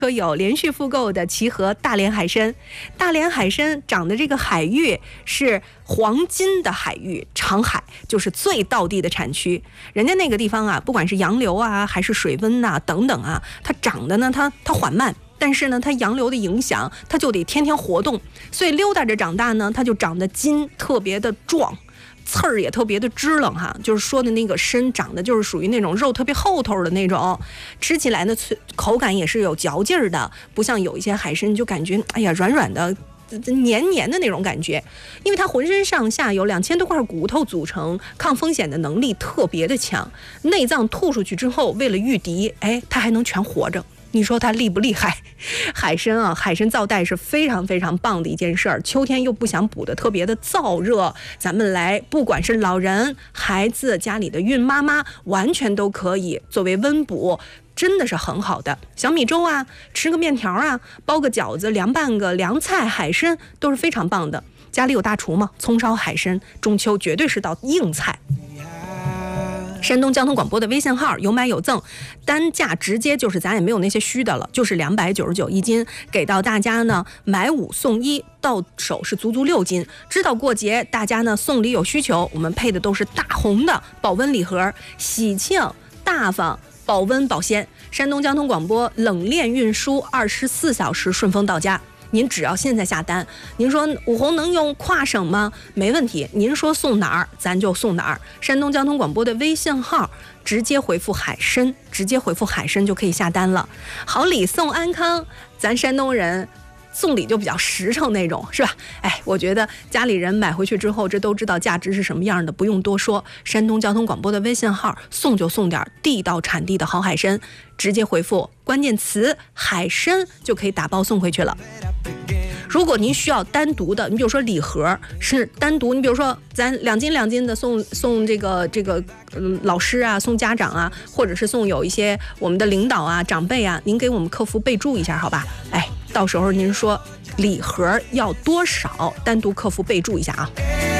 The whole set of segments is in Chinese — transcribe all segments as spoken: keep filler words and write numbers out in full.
可有连续复购的齐河大连海参。大连海参长的这个海域是黄金的海域，长海就是最道地的产区。人家那个地方啊，不管是洋流啊，还是水温呐、啊、等等啊，它长的呢，它它缓慢。但是呢，它洋流的影响，它就得天天活动，所以溜达着长大呢，它就长得筋特别的壮。刺儿也特别的支棱哈，就是说的那个参长得就是属于那种肉特别厚透的那种，吃起来呢口感也是有嚼劲儿的，不像有一些海参就感觉哎呀软软的黏黏的那种感觉。因为它浑身上下有两千多块骨头组成，抗风险的能力特别的强，内脏吐出去之后为了御敌，哎，它还能全活着。你说它厉不厉害？海参啊，海参皂带是非常非常棒的一件事儿。秋天又不想补的特别的燥热，咱们来，不管是老人、孩子、家里的孕妈妈，完全都可以作为温补，真的是很好的。小米粥啊，吃个面条啊，包个饺子，凉拌个凉菜，海参都是非常棒的。家里有大厨吗？葱烧海参，中秋绝对是道硬菜。山东交通广播的微信号有买有赠，单价直接就是咱也没有那些虚的了，就是两百九十九一斤，给到大家呢买五送一，到手是足足六斤。知道过节大家呢送礼有需求，我们配的都是大红的保温礼盒，喜庆大方，保温保鲜。山东交通广播冷链运输，二十四小时顺丰到家。您只要现在下单，您说武红能用跨省吗？没问题，您说送哪儿咱就送哪儿。山东交通广播的微信号直接回复海参，直接回复海参就可以下单了。好礼送安康，咱山东人送礼就比较实诚那种，是吧？哎，我觉得家里人买回去之后，这都知道价值是什么样的，不用多说。山东交通广播的微信号，送就送点地道产地的好海参，直接回复关键词海参就可以打包送回去了。如果您需要单独的，你比如说礼盒是单独，你比如说咱两斤两斤的送送这个这个、嗯、老师啊，送家长啊，或者是送有一些我们的领导啊、长辈啊，您给我们客服备注一下，好吧？哎，到时候您说礼盒要多少，单独客服备注一下啊。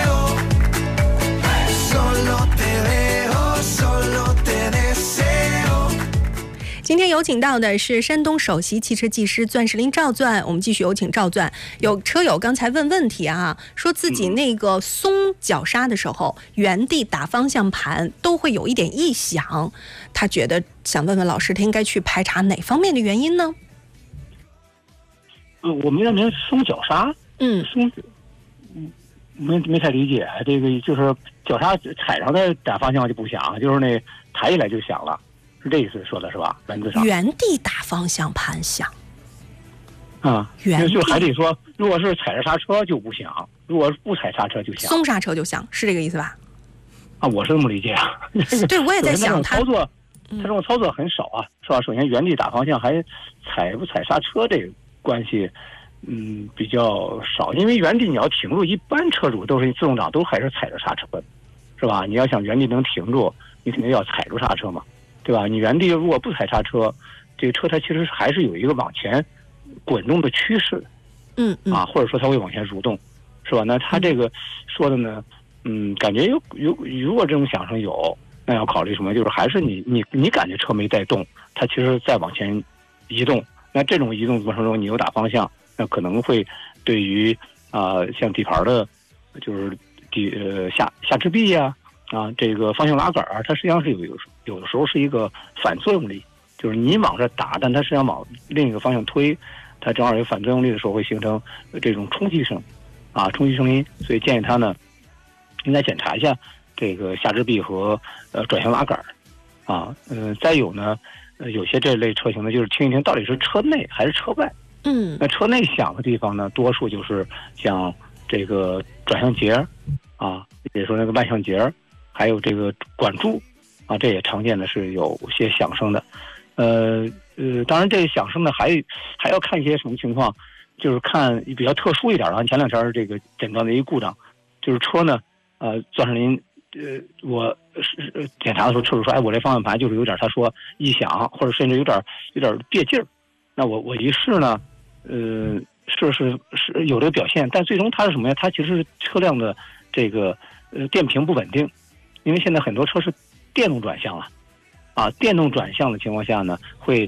今天有请到的是山东首席汽车技师钻石林赵钻，我们继续有请赵钻。有车友刚才问问题啊，说自己那个松脚刹的时候，原地打方向盘都会有一点异响，他觉得想问问老师，他应该去排查哪方面的原因呢？ 呃，我没让您松脚刹， 嗯， 松，嗯，没没太理解，这个就是脚刹踩上的打方向就不响，就是那抬起来就响了。是这意思说的是吧？原则上原地打方向盘响啊，原就还得说，如果是踩着刹车就不响，如果不踩刹车就响， 松刹车就响，是这个意思吧？ 啊，我是这么理解啊。 对，我也在想他操作，他这种操作很少啊，是吧？首先原地打方向还踩不踩刹车这个关系，嗯，比较少，因为原地你要停住，一般车主都是自动挡都还是踩着刹车的，是吧？你要想原地能停住，你肯定要踩住刹车嘛。对吧？你原地如果不踩刹车，这个车它其实还是有一个往前滚动的趋势， 嗯嗯啊，或者说它会往前蠕动，是吧？那它这个说的呢，嗯，感觉有有，如果这种响声有，那要考虑什么？就是还是你你你感觉车没在动，它其实在往前移动。那这种移动过程中，你有打方向，那可能会对于啊、呃、像底盘的，就是底呃下下支臂呀。啊，这个方向拉杆啊，它实际上是有有有的时候是一个反作用力，就是你往这打，但它实际上往另一个方向推，它正好有反作用力的时候会形成这种冲击声，啊，冲击声音。所以建议他呢，应该检查一下这个下支臂和呃转向拉杆，啊，呃，再有呢，呃，有些这类车型呢，就是听一听到底是车内还是车外。 嗯， 那车内响的地方呢，多数就是像这个转向节，啊，比如说那个慢向节。还有这个管柱，啊，这也常见的是有些响声的，呃呃，当然这响声呢还还要看一些什么情况，就是看比较特殊一点啊。前两天这个诊断的一个故障，就是车呢，呃，钻石林，呃，我是检查的时候，车主说，哎，我这方向盘就是有点，他说异响，或者甚至有点有点别劲儿。那我我一试呢，呃，是是是有这个表现，但最终它是什么呀？它其实是车辆的这个呃电瓶不稳定。因为现在很多车是电动转向了，啊，电动转向的情况下呢，会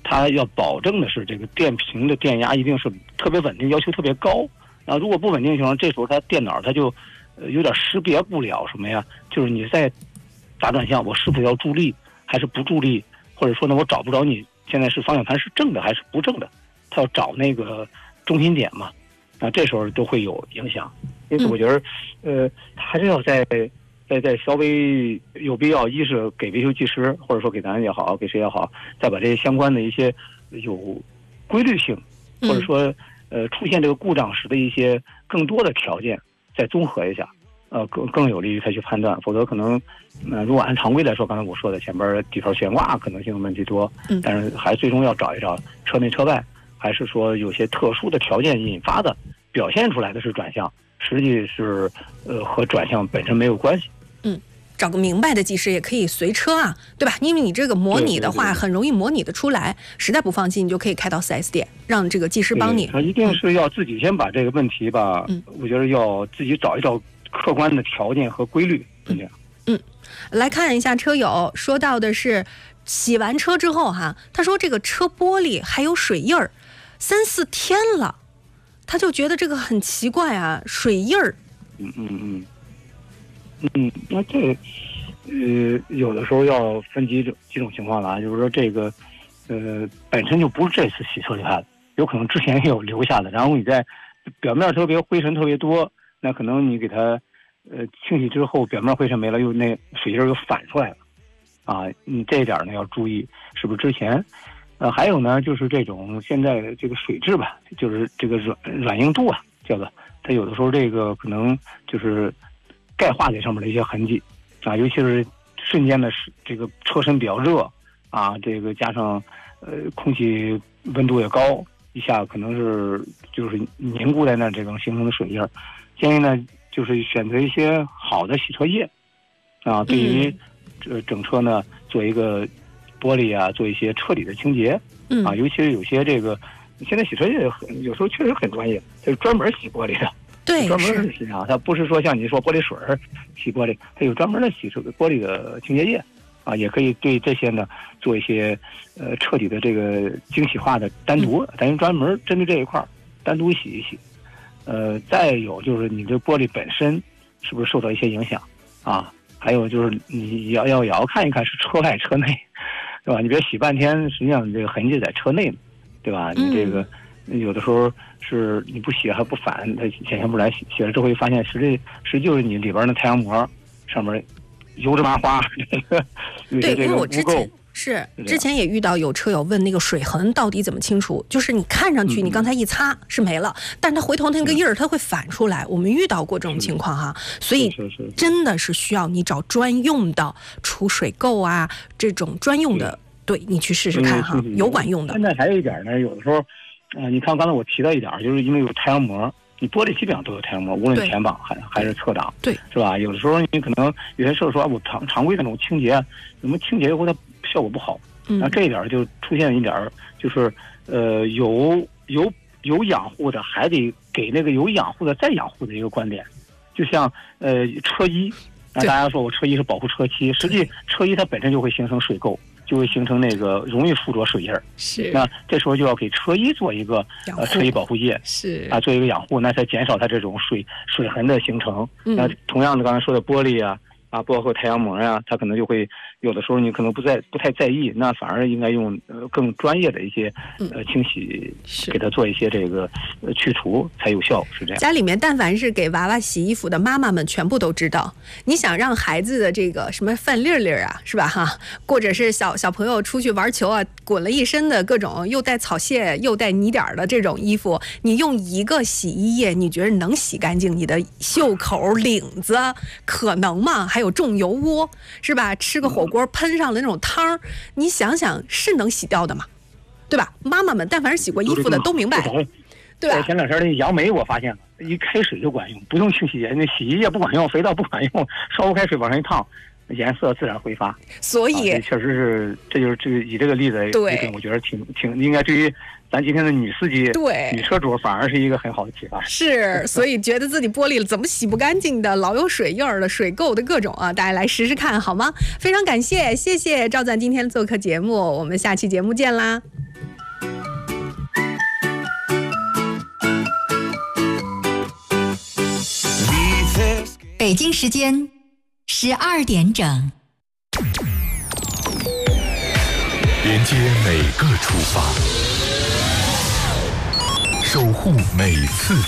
它要保证的是这个电瓶的电压一定是特别稳定，要求特别高。啊，如果不稳定情况，这时候它电脑它就呃有点识别不了什么呀，就是你在打转向，我是否要助力还是不助力，或者说呢我找不着你现在是方向盘是正的还是不正的，它要找那个中心点嘛，啊，这时候都会有影响。因此我觉得，呃，还是要在在在稍微有必要，一是给维修技师，或者说给咱也好，给谁也好，再把这些相关的一些有规律性，或者说呃出现这个故障时的一些更多的条件再综合一下，呃更更有利于他去判断。否则可能，呃如果按常规来说，刚才我说的前边底盘悬挂可能性问题多，但是还最终要找一找车内车外，还是说有些特殊的条件引发的，表现出来的是转向，实际是呃和转向本身没有关系。 嗯，找个明白的技师也可以随车啊，对吧？因为你这个模拟的话， 对对对对很容易模拟的出来。实在不放心，你就可以开到 四 S 店，让这个技师帮你。 他一定是要自己先把这个问题吧，嗯、我觉得要自己找一找客观的条件和规律，是这样。 嗯，来看一下车友说到的是，洗完车之后哈，他说这个车玻璃还有水印儿，三四天了，他就觉得这个很奇怪啊，水印儿。 嗯嗯嗯。嗯，那这，呃，有的时候要分几种几种情况了啊，就是说这个，呃，本身就不是这次洗车留下的，有可能之前也有留下的，然后你在表面特别灰尘特别多，那可能你给它，呃，清洗之后，表面灰尘没了，又那水印又反出来了，啊，你这一点呢要注意，是不是之前，呃，还有呢，就是这种现在这个水质吧，就是这个软软硬度啊，叫做它有的时候这个可能就是。钙化在上面的一些痕迹，啊，尤其是瞬间的是这个车身比较热，啊，这个加上呃空气温度也高，一下可能是就是凝固在那这种形成的水印。建议呢就是选择一些好的洗车液，啊，对于这整车呢做一个玻璃啊做一些彻底的清洁，啊，尤其是有些这个现在洗车液很有时候确实很专业，它是专门洗玻璃的。 对， 专门是洗啊，它不是说像你说玻璃水洗玻璃，它有专门的洗这个玻璃的清洁液，啊，也可以对这些呢做一些呃彻底的这个精细化的单独，咱专门针对这一块单独洗一洗。呃，再有就是你这玻璃本身是不是受到一些影响啊？还有就是你要要也要看一看是车外车内，对吧？你别洗半天，实际上你这个痕迹在车内呢，对吧？你这个。有的时候是你不洗还不反，它显现不来，洗洗了之后发现实际实际就是你里边的太阳膜上面油芝麻花，这个对，因为我之前是之前也遇到有车友问那个水痕到底怎么清除，就是你看上去你刚才一擦是没了，嗯、但是它回头那个印儿它会反出来，我们遇到过这种情况哈，所以真的是需要你找专用的除水垢啊这种专用的，对你去试试看哈，有管用的。 现在还有一点呢，有的时候。呃，你看刚才我提到一点，就是因为有太阳膜，你玻璃基本上都有太阳膜，无论前挡还还是侧挡， 对， 是吧？有的时候你可能有些车说，我常常规的那种清洁，什么清洁以后它效果不好， 嗯， 那这一点就出现一点，就是呃有有有养护的，还得给那个有养护的再养护的一个观点，就像呃车衣，那大家说我车衣是保护车漆，实际车衣它本身就会形成水垢。就会形成那个容易附着水印儿， 是。 那这时候就要给车衣做一个呃车衣保护液， 是啊，做一个养护，那才减少它这种水水痕的形成。 嗯、 那同样的，刚才说的玻璃啊，啊，包括太阳膜呀、啊，它可能就会有的时候你可能不在不太在意，那反而应该用呃更专业的一些呃清洗，给它做一些这个呃去除才有效，是这样。 家里面但凡是给娃娃洗衣服的妈妈们，全部都知道，你想让孩子的这个什么饭粒粒啊，是吧哈，或者是小小朋友出去玩球啊，滚了一身的各种又带草屑又带泥点的这种衣服，你用一个洗衣液，你觉得能洗干净你的袖口、领子？可能吗？还有重油窝，是吧？吃个火锅喷上了那种汤，你想想是能洗掉的吗？对吧？妈妈们但凡是洗过衣服的都明白，对吧？ 前两天那杨梅我发现了，一开水就管用，不用清洗液，那洗衣液不管用，肥皂不管用，烧不开水往上一烫，颜色自然挥发。 所以、 啊、确实是，这就是这个以这个例子， 对， 我觉得挺挺应该对于咱今天的女司机、 对女车主反而是一个很好的启发。 是，所以觉得自己玻璃怎么洗不干净的，老有水印儿的、水垢的各种啊，大家来试试看好吗？非常感谢，谢谢赵赞今天做客节目，我们下期节目见啦。 北京时间十二点整， 连接每个出发，守护每次